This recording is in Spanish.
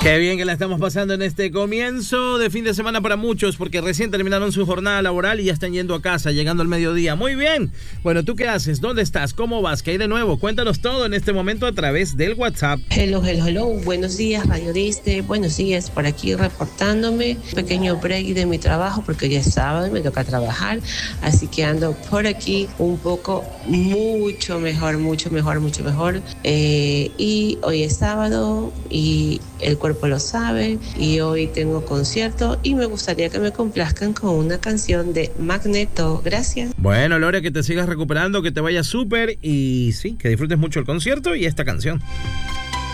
Qué bien que la estamos pasando en este comienzo de fin de semana para muchos, porque recién terminaron su jornada laboral y ya están yendo a casa, llegando al mediodía. Muy bien. Bueno, ¿tú qué haces? ¿Dónde estás? ¿Cómo vas? ¿Qué hay de nuevo? Cuéntanos todo en este momento a través del WhatsApp. Hello. Buenos días, Radio Diste. Buenos días, por aquí reportándome. Un pequeño break de mi trabajo porque hoy es sábado y me toca trabajar. Así que ando por aquí un poco mucho mejor. Y hoy es sábado y el cuerpo lo sabe, y hoy tengo concierto y me gustaría que me complazcan con una canción de Magneto. Gracias. Bueno, Lore, que te sigas recuperando, que te vaya súper y sí, que disfrutes mucho el concierto y esta canción.